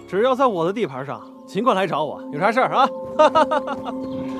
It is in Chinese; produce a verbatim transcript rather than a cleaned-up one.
只要在我的地盘上，尽管来找我，有啥事儿啊？